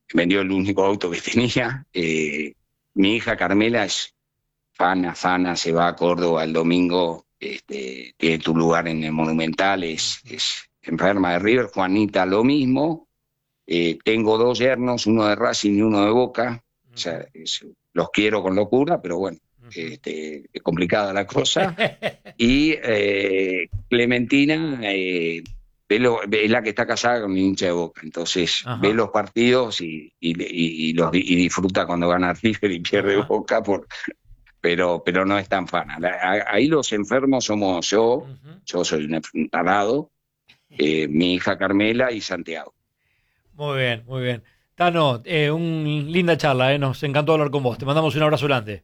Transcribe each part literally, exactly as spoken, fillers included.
vendió el único auto que tenía. Eh, mi hija Carmela es fana, fana, se va a Córdoba el domingo, este, tiene tu lugar en el Monumental, es, es enferma de River. Juanita lo mismo. Eh, tengo dos yernos, uno de Racing y uno de Boca. O sea, es, los quiero con locura, pero bueno, este, es complicada la cosa. Y eh, Clementina eh, ve lo, ve, es la que está casada con mi hincha de Boca, entonces Ajá. ve los partidos y, y, y, y, los, y disfruta cuando gana River y pierde Ajá. Boca, por, pero, pero no es tan fana. Ahí los enfermos somos yo, uh-huh. yo soy un tarado, eh, mi hija Carmela y Santiago. Muy bien, muy bien. Tano, eh, un linda charla, eh, nos encantó hablar con vos. Te mandamos un abrazo grande.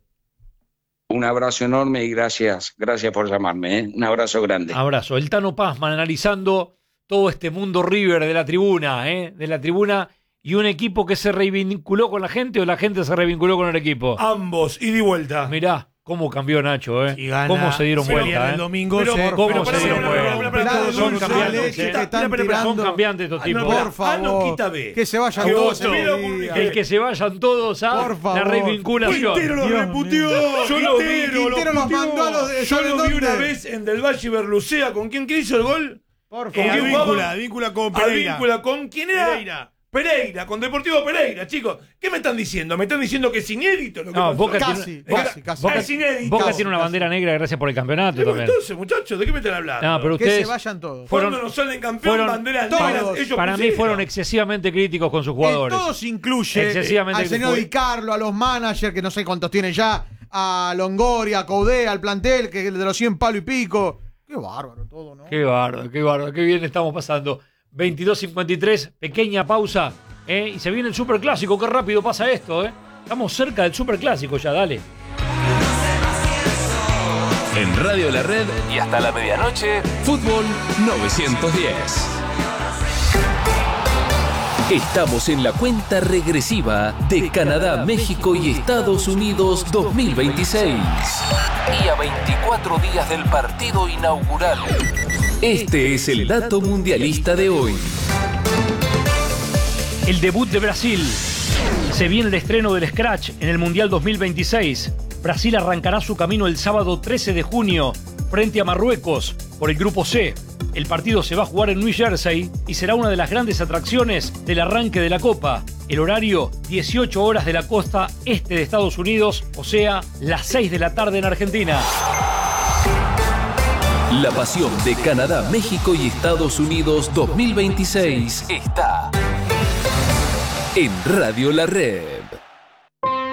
Un abrazo enorme y gracias, gracias por llamarme, ¿eh? Un abrazo grande. Abrazo. El Tano Pazman analizando todo este mundo River de la tribuna, ¿eh? De la tribuna y un equipo que se revinculó con la gente o la gente se revinculó con el equipo. Ambos, ida y vuelta. Mirá. ¿Cómo cambió Nacho, eh? Y gana, ¿Cómo se dieron vuelta, eh? El domingo pero, se, ¿Cómo pero, se pero, dieron pero, vuelta? pero, pero, Son cambiantes, eh. Son cambiantes estos tipos. No, por favor. Ah, no, quita B. Que se vayan todos. El que se vayan todos a la revinculación. Quintero lo reputió. Yo lo vi, Quintero los mandó a los de... Yo lo vi una vez en Del Valle y Berlucea. ¿Con quién hizo el gol? Por favor. Advíncula, Advíncula con Pereira. Advíncula con quién era? Pereira. Pereira, con Deportivo Pereira, chicos. ¿Qué me están diciendo? ¿Me están diciendo que es inédito lo que no, pasó? Boca casi, tiene, casi, casi. Boca, es inédito. Boca casi, tiene una bandera casi. negra gracias por el campeonato Pero también. entonces, muchachos, ¿de qué me están hablando? No, pero que ustedes se vayan todos. Fueron, Cuando nos salen campeón, fueron, banderas todos, negras, ellos para pusieron. mí fueron excesivamente críticos con sus jugadores. Eh, todos incluye excesivamente al señor Di Carlo, a los managers, que no sé cuántos tiene ya, a Longoria, a Coudet, al plantel, que es de los cien palo y pico. Qué bárbaro todo, ¿no? Qué bárbaro, qué bárbaro, qué bien estamos pasando. veintidós cincuenta y tres, pequeña pausa. ¿Eh? Y se viene el Superclásico, qué rápido pasa esto, ¿eh? Estamos cerca del Superclásico ya, dale. En Radio La Red y hasta la medianoche, Fútbol novecientos diez. Estamos en la cuenta regresiva de Canadá, México y Estados Unidos dos mil veintiséis. Y a veinticuatro días del partido inaugural. Este es el dato mundialista de hoy. El debut de Brasil. Se viene el estreno del Scratch en el Mundial dos mil veintiséis. Brasil arrancará su camino el sábado trece de junio frente a Marruecos por el Grupo C. El partido se va a jugar en New Jersey y será una de las grandes atracciones del arranque de la Copa. El horario, dieciocho horas de la costa este de Estados Unidos, o sea, las seis de la tarde en Argentina. La pasión de Canadá, México y Estados Unidos dos mil veintiséis está en Radio La Red.